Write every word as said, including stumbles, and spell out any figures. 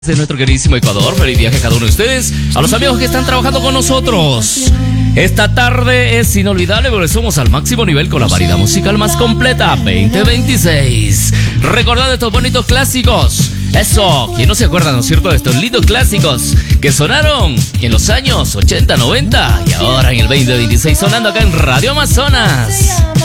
De nuestro queridísimo Ecuador, feliz viaje a cada uno de ustedes, a los amigos que están trabajando con nosotros. Esta tarde es inolvidable porque somos al máximo nivel con la variedad musical más completa veinte veintiséis. Recordad estos bonitos clásicos. Eso, ¿quién no se acuerda, no es cierto, de estos lindos clásicos que sonaron en los años ochenta, noventa y ahora en el veinte veintiséis sonando acá en Radio Amazonas?